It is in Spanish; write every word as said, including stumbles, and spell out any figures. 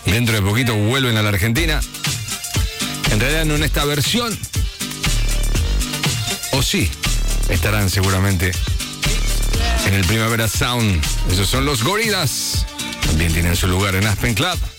Dentro de poquito vuelven a la Argentina. En realidad no en esta versión. O sí, estarán seguramente en el Primavera Sound. Esos son los Gorillaz. También tienen su lugar en Aspen Club.